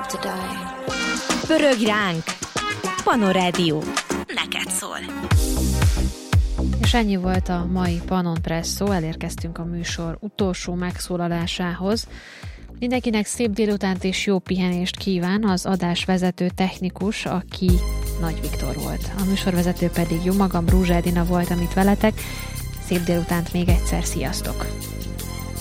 Pörögj ránk! Pannon Rádió. Neked szól. És ennyi volt a mai Pannon Presszó, elérkeztünk a műsor utolsó megszólalásához. Mindenkinek szép délutánt és jó pihenést kíván az adásvezető technikus, aki Nagy Viktor volt. A műsorvezető pedig jó magam, Brúzsa Edina volt, amit veletek. Szép délutánt még egyszer, sziasztok!